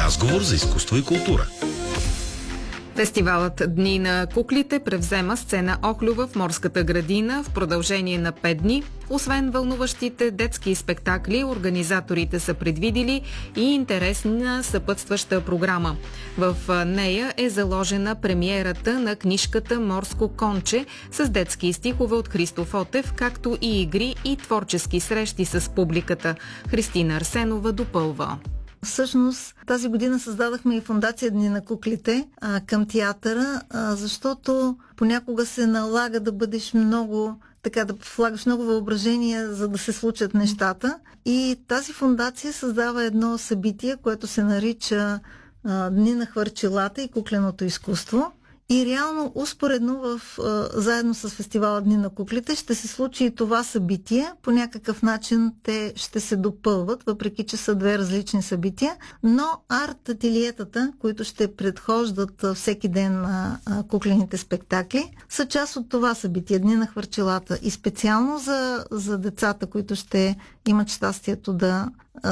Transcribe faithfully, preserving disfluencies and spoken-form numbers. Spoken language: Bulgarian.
Разговор за изкуство и култура. Фестивалът Дни на куклите превзема сцена Охлюва в Морската градина в продължение на пет дни. Освен вълнуващите детски спектакли, организаторите са предвидили и интересна съпътстваща програма. В нея е заложена премиерата на книжката «Морско конче» с детски стихове от Христо Фотев, както и игри и творчески срещи с публиката. Христина Арсенова допълва. Всъщност тази година създадахме и фондация Дни на куклите а, към театъра, а, защото понякога се налага да бъдеш много, така да влагаш много въображение, за да се случат нещата. И тази фондация създава едно събитие, което се нарича а, Дни на хвърчилата и кукленото изкуство. И реално, успоредно в, а, заедно с фестивала Дни на куклите ще се случи и това събитие. По някакъв начин те ще се допълват, въпреки че са две различни събития. Но арт-ателиетата, които ще предхождат а, всеки ден на а, куклените спектакли, са част от това събитие Дни на хвърчилата. И специално за, за децата, които ще имат щастието да